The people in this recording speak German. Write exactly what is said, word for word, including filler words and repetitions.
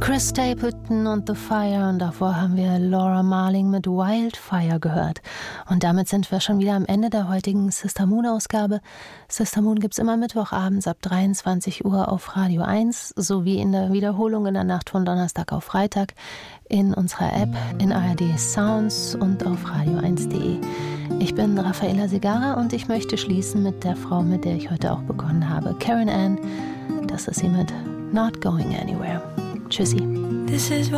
Chris Stapleton und The Fire und davor haben wir Laura Marling mit Wildfire gehört. Und damit sind wir schon wieder am Ende der heutigen Sister Moon Ausgabe. Sister Moon gibt's immer Mittwochabends ab dreiundzwanzig Uhr auf Radio eins sowie in der Wiederholung in der Nacht von Donnerstag auf Freitag in unserer App, in A R D Sounds und auf radio eins punkt de. Ich bin Raffaella Segarra und ich möchte schließen mit der Frau, mit der ich heute auch begonnen habe, Karen Ann. Das ist sie mit Not Going Anywhere. Tschüssi.